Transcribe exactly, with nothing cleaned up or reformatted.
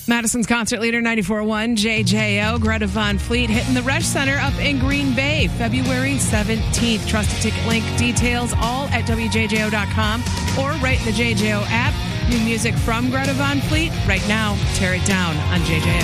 Madison's concert leader, ninety-four point one, J J O, Greta Van Fleet, hitting the Resch Center up in Green Bay, February seventeenth. Trusted ticket link details all at W J J O dot com or right in the J J O app. New music from Greta Van Fleet right now. Tear it down on J J O.